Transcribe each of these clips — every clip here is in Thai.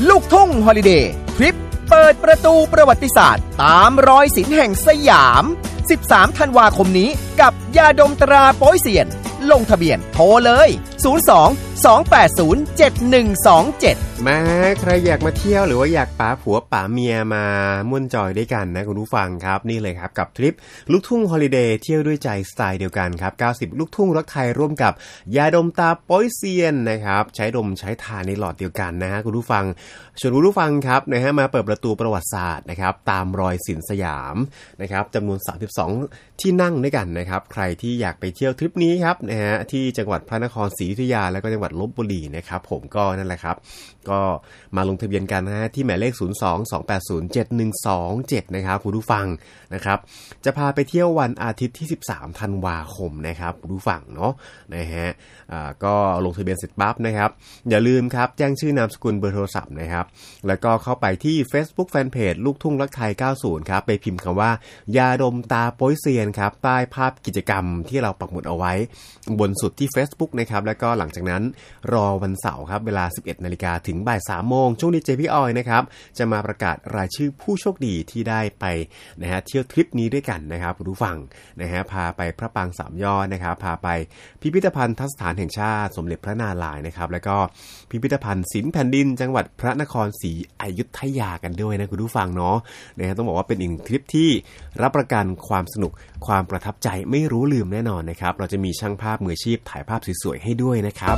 ลูกทุ่งฮอลิเดย์ทริปเปิดประตูประวัติศาสตร์ตามรอยศิลป์แห่งสยาม13 ธันวาคมนี้กับยาดมตราโป๊ยเซียนลงทะเบียนโทรเลย02-280-7127 แม้ใครอยากมาเที่ยวหรือว่าอยากป๋าผัวป๋าเมียมาม่วนจอยด้วยกันนะคุณผู้ฟังครับนี่เลยครับกับทริปลูกทุ่งฮอลิเดย์เที่ยวด้วยใจสไตล์เดียวกันครับ90ลูกทุ่งรักไทยร่วมกับยาดมตาโป๊ยเซียนนะครับใช้ดมใช้ทาในหลอดเดียวกันนะฮะคุณผู้ฟังชวนคุณผู้ฟังครับนะฮะมาเปิดประตูประวัติศาสตร์นะครับตามรอยศิลป์สยามนะครับจำนวน32ที่นั่งด้วยกันนะครับใครที่อยากไปเที่ยวทริปนี้ครับนะฮะที่จังหวัดพระนครศรีอยุธยาและก็จังหวัดลพบุรีนะครับผมก็นั่นแหละครับก็มาลงทะเบียนกันนะฮะที่หมายเลข02-280-7127นะครับคุณผู้ฟังนะครับจะพาไปเที่ยววันอาทิตย์ที่13ธันวาคมนะครับคุณผู้ฟังเนาะนะฮะก็ลงทะเบียนเสร็จปั๊บนะครับอย่าลืมครับแจ้งชื่อนามสกุลเบอร์โทรศัพท์นะครับแล้วก็เข้าไปที่ Facebook Fanpage ลูกทุ่งรักไทย90ครับไปพิมพ์คำว่ายาดมตาโป๊ยเซียนครับใต้ภาพกิจกรรมที่เราปักหมุดเอาไว้บนสุดที่ Facebook นะครับแล้วก็หลังจากนั้นรอวันเสาร์ครับเวลา 11:00 นถึงบ่าย 3:00 นช่วงดีเจพี่ออยนะครับจะมาประกาศรายชื่อผู้โชคดีที่ได้ไปนะฮะเที่ยวทริปนี้ด้วยกันนะครับคุณผู้ฟังนะฮะพาไปพระปรางสามยอดนะครับพาไปพิพิธภัณฑ์ทัศนแห่งชาติสมเด็จพระนารายณ์นะครับแล้วก็พิพิธภัณฑ์ศิลป์แผ่นดินจังหวัดพระนครศรีอยุธยากันด้วยนะคุณผู้ฟังเนาะนะฮะต้องบอกว่าเป็นอีกทริปที่รับประกันความสนุกความประทับใจไม่รู้ลืมแน่นอนนะครับเราจะมีช่างภาพมืออาชีพถ่ายภาพสวยๆให้ด้วยนะครับ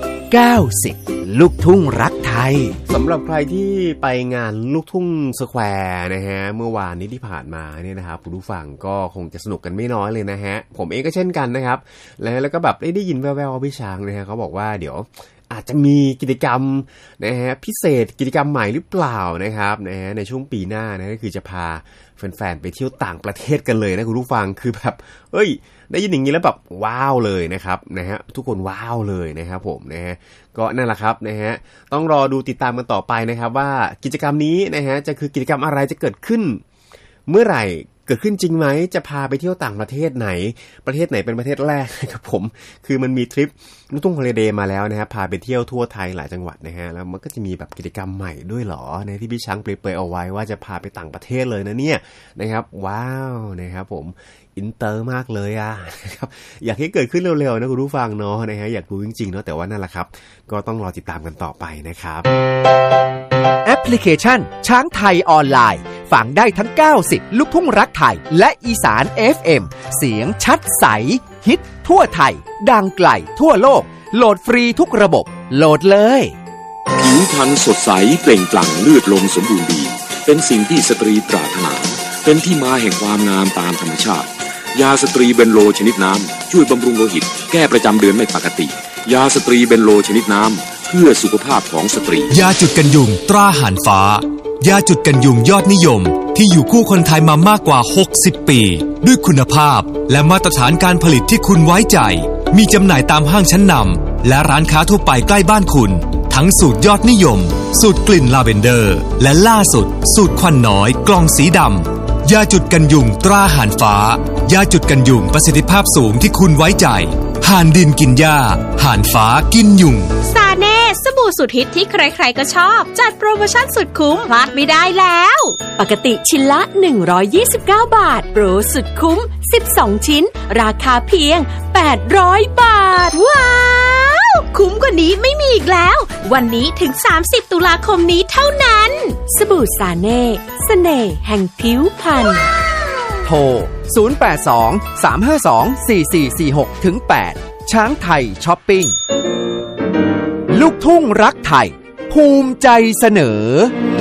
90ลูกทุ่งรักไทยสำหรับใครที่ไปงานลูกทุ่งสแควร์นะฮะเมื่อวานนี้ที่ผ่านมาเนี่ยนะครับคุณผู้ฟังก็คงจะสนุกกันไม่น้อยเลยนะฮะผมเองก็เช่นกันนะครับแล้วก็แบบได้ยินแว่วๆพี่ช้างนะฮะเขาบอกว่าเดี๋ยวอาจจะมีกิจกรรมนะฮะพิเศษกิจกรรมใหม่หรือเปล่านะครับนะฮะในช่วงปีหน้านะก็คือจะพาแฟนๆไปเที่ยวต่างประเทศกันเลยนะคุณผู้ฟังคือแบบเฮ้ยได้ยินอย่างนี้แล้วแบบว้าวเลยนะครับนะฮะทุกคนว้าวเลยนะครับผมนะฮะก็นั่นแหละครับนะฮะต้องรอดูติดตามกันต่อไปนะครับว่ากิจกรรมนี้นะฮะจะคือกิจกรรมอะไรจะเกิดขึ้นเมื่อไหร่เกิดขึ้นจริงไหมจะพาไปเที่ยวต่างประเทศไหนเป็นประเทศแรกครับผมคือมันมีทริปลูกทุ่งฮอลิเดย์มาแล้วนะฮะพาไปเที่ยวทั่วไทยหลายจังหวัดนะฮะแล้วมันก็จะมีแบบกิจกรรมใหม่ด้วยหรอในที่พี่ช้างเปรยๆเอาไว้ว่าจะพาไปต่างประเทศเลยนะเนี่ยนะครับว้าวนะครับผมอินเตอร์มากเลยนะครับอยากให้เกิดขึ้นเร็วๆนะคุณผู้ฟังเนาะนะฮะอยากรู้จริงๆเนาะแต่ว่านั่นแหละครับก็ต้องรอติดตามกันต่อไปนะครับแอปพลิเคชันช้างไทยออนไลน์ฟังได้ทั้ง90ลูกทุ่งรักไทยและอีสาน FM เสียงชัดใสฮิตทั่วไทยดังไกลทั่วโลกโหลดฟรีทุกระบบโหลดเลยผิวพรรณสดใสเปล่งปลั่งเลือดลมสมบูรณ์ดีเป็นสิ่งที่สตรีปรารถนาเป็นที่มาแห่งความงามตามธรรมชาติยาสตรีเบนโลชนิดน้ำช่วยบำรุงโลหิตแก้ประจำเดือนไม่ปกติยาสตรีเบนโลชนิดน้ำเพื่อสุขภาพของสตรียาจุดกันยุงตราหานฟ้ายาจุดกันยุงยอดนิยมที่อยู่คู่คนไทยมามากกว่า60ปีด้วยคุณภาพและมาตรฐานการผลิตที่คุณไว้ใจมีจำหน่ายตามห้างชั้นนำและร้านค้าทั่วไปใกล้บ้านคุณทั้งสูตรยอดนิยมสูตรกลิ่นลาเวนเดอร์และล่าสุดสูตรควันน้อยกล่องสีดำยาจุดกันยุงตราหานฟ้ายาจุดกันยุงประสิทธิภาพสูงที่คุณไว้ใจห่านดินกินหญ้าห่านฟ้ากินยุงซาเน่สบู่สุดฮิตที่ใครๆก็ชอบจัดโปรโมชั่นสุดคุ้มพลาดไม่ได้แล้วปกติชิ้นละ129 บาทโปรสุดคุ้ม12ชิ้นราคาเพียง800 บาทว้าวคุ้มกว่านี้ไม่มีอีกแล้ววันนี้ถึง30ตุลาคมนี้เท่านั้นสบู่ซาเน่เสน่ห์แห่งผิวพรรณโทร082-352-4446-8ช้างไทยช้อปปิ้งลูกทุ่งรักไทยภูมิใจเสนอ